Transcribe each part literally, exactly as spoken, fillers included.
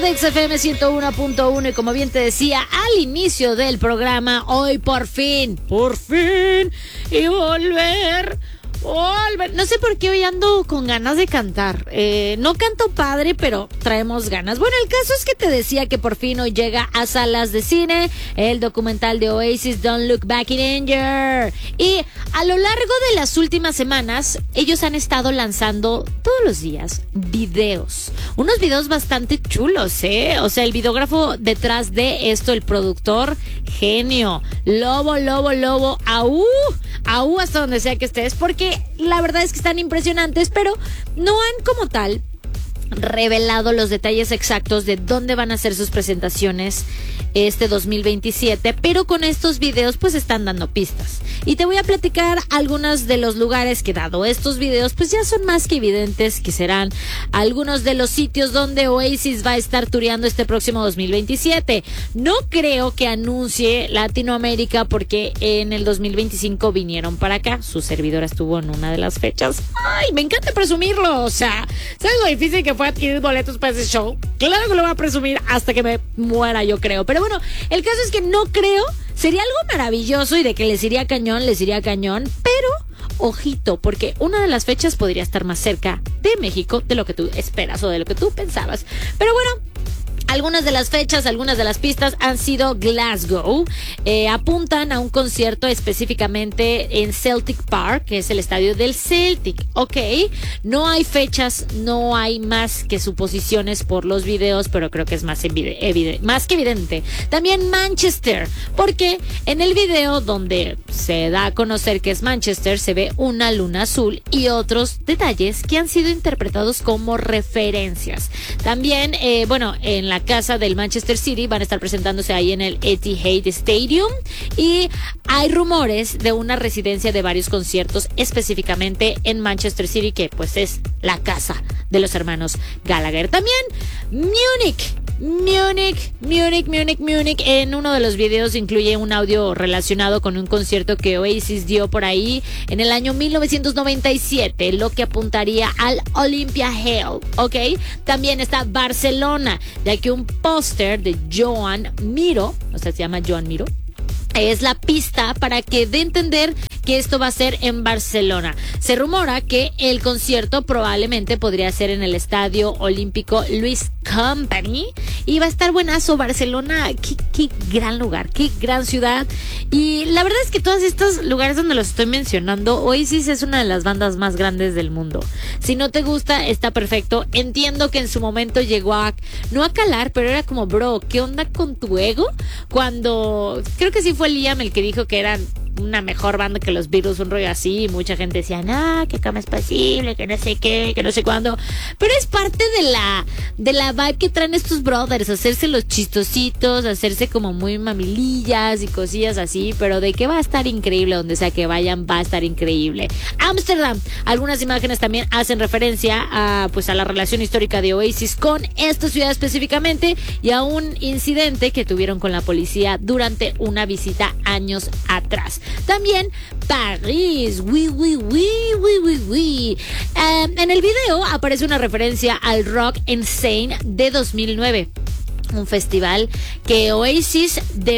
de X F M ciento uno punto uno y como bien te decía al inicio del programa, hoy por fin, por fin, y volver... Volver. No sé por qué hoy ando con ganas de cantar. Eh, no canto padre, pero traemos ganas. Bueno, el caso es que te decía que por fin hoy llega a salas de cine el documental de Oasis, Don't Look Back in Anger. Y a lo largo de las últimas semanas, ellos han estado lanzando todos los días videos. Unos videos bastante chulos, ¿eh? O sea, el videógrafo detrás de esto, el productor, genio. Lobo, lobo, lobo, aú, aú hasta donde sea que estés, porque la verdad es que están impresionantes, pero no han como tal revelado los detalles exactos de dónde van a hacer sus presentaciones este dos mil veintisiete, pero con estos videos pues están dando pistas. Y te voy a platicar algunos de los lugares que, dado estos videos, pues ya son más que evidentes que serán algunos de los sitios donde Oasis va a estar tureando este próximo dos mil veintisiete. No creo que anuncie Latinoamérica porque en el dos mil veinticinco vinieron para acá. Su servidora estuvo en una de las fechas. ¡Ay, me encanta presumirlo! O sea, ¿sabes lo difícil que fue adquirir boletos para ese show? Claro que lo voy a presumir hasta que me muera, yo creo. Pero bueno, el caso es que no creo. Sería algo maravilloso y de que les iría cañón, les iría cañón, pero ojito, porque una de las fechas podría estar más cerca de México de lo que tú esperas o de lo que tú pensabas. Pero bueno, algunas de las fechas, algunas de las pistas han sido Glasgow. Eh, apuntan a un concierto específicamente en Celtic Park, que es el estadio del Celtic. Ok, no hay fechas, no hay más que suposiciones por los videos, pero creo que es más, evide- evide- más que evidente. También Manchester, porque en el video donde se da a conocer que es Manchester, se ve una luna azul y otros detalles que han sido interpretados como referencias. También, eh, bueno, en la casa del Manchester City van a estar presentándose ahí en el Etihad Stadium y hay rumores de una residencia de varios conciertos específicamente en Manchester City, que pues es la casa de los hermanos Gallagher. También Múnich. Múnich, Múnich, Múnich, Múnich. En uno de los videos incluye un audio relacionado con un concierto que Oasis dio por ahí en el año mil novecientos noventa y siete, lo que apuntaría al Olympia Hall, ¿ok? También está Barcelona, ya que un póster de Joan Miró, o sea, se llama Joan Miró, es la pista para que dé a entender que esto va a ser en Barcelona. Se rumora que el concierto probablemente podría ser en el Estadio Olímpico Louis Company y va a estar buenazo. Barcelona, qué, qué gran lugar, qué gran ciudad. Y la verdad es que todos estos lugares donde los estoy mencionando, Oasis es una de las bandas más grandes del mundo. Si no te gusta, está perfecto. Entiendo que en su momento llegó a, no a calar, pero era como, bro, ¿qué onda con tu ego? Cuando, creo que sí fue Liam el que dijo que eran una mejor banda que los Beatles, un rollo así, y mucha gente decía, nah, que cómo es posible, que no sé qué, que no sé cuándo, pero es parte de la de la vibe que traen estos brothers, hacerse los chistositos, hacerse como muy mamilillas y cosillas así, pero de que va a estar increíble donde sea que vayan, va a estar increíble. Ámsterdam, algunas imágenes también hacen referencia a pues a la relación histórica de Oasis con esta ciudad específicamente y a un incidente que tuvieron con la policía durante una visita años atrás. También París, oui, oui, oui, oui, oui, oui. Eh, en el video aparece una referencia al Rock Insane de dos mil nueve. Un festival que Oasis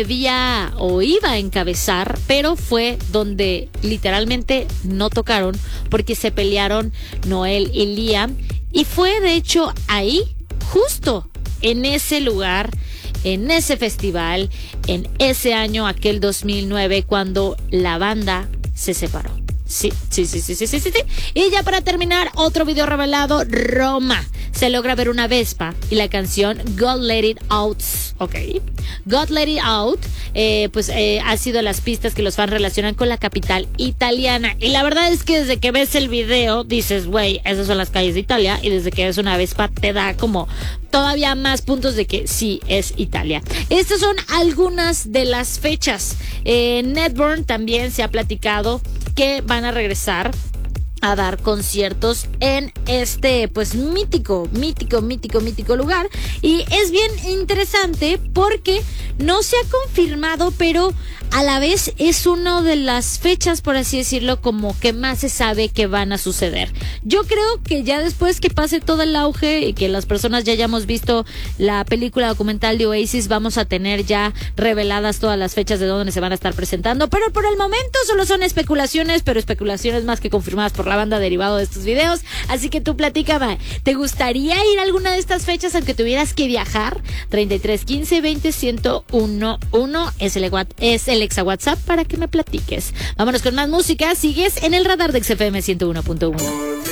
debía o iba a encabezar, pero fue donde literalmente no tocaron porque se pelearon Noel y Liam. Y fue de hecho ahí, justo en ese lugar, en ese festival, en ese año, aquel dos mil nueve, cuando la banda se separó. Sí, sí, sí, sí, sí, sí, sí, sí. Y ya para terminar, otro video revelado, Roma. Se logra ver una Vespa y la canción God Let It Out, ok. God Let It Out, eh, pues eh, ha sido las pistas que los fans relacionan con la capital italiana. Y la verdad es que desde que ves el video, dices, güey, esas son las calles de Italia. Y desde que ves una Vespa, te da como todavía más puntos de que sí es Italia. Estas son algunas de las fechas. En Netburn también se ha platicado que van a regresar a dar conciertos en este pues mítico, mítico, mítico, mítico lugar. Y es bien interesante porque no se ha confirmado, pero a la vez es una de las fechas, por así decirlo, como que más se sabe que van a suceder. Yo creo que ya después que pase todo el auge y que las personas ya hayamos visto la película documental de Oasis, vamos a tener ya reveladas todas las fechas de dónde se van a estar presentando, pero por el momento solo son especulaciones, pero especulaciones más que confirmadas por la banda derivado de estos videos. Así que tú platícame, ¿te gustaría ir a alguna de estas fechas aunque tuvieras que viajar? treinta y tres quince veinte ciento uno uno es el, es el exa WhatsApp para que me platiques. Vámonos con más música. Sigues en el radar de X F M ciento uno punto uno.